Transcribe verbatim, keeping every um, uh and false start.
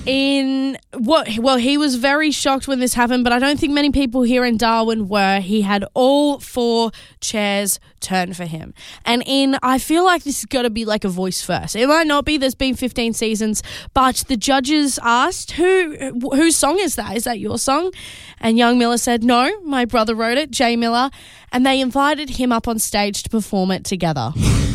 In what? Well, he was very shocked when this happened, but I don't think many people here in Darwin were. He had all four chairs turn for him. And in, I feel like this has got to be like a voice first. It might not be, there's been fifteen seasons, but the judges asked, who whose song is that? Is that your song? And young Miller said, no, my brother wrote it, Jay Miller, and they invited him up on stage to perform it together.